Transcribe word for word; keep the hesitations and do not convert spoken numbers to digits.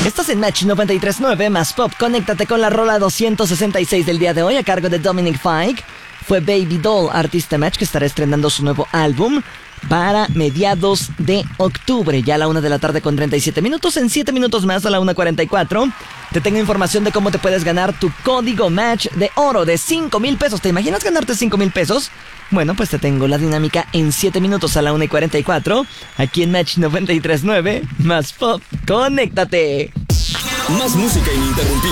Estás en Match noventa y tres punto nueve más Pop. Conéctate con la rola doscientos sesenta y seis del día de hoy a cargo de Dominic Fike. Fue Baby Doll, artista Match, que estará estrenando su nuevo álbum para mediados de octubre. Ya a la una de la tarde con treinta y siete minutos. En siete minutos más, a la una cuarenta y cuatro, te tengo información de cómo te puedes ganar tu código Match de oro de cinco mil pesos. ¿Te imaginas ganarte cinco mil pesos? Bueno, pues te tengo la dinámica en siete minutos a la una y cuarenta y cuatro. Aquí en Match noventa y tres punto nueve más Pop. ¡Conéctate! Más música ininterrumpida.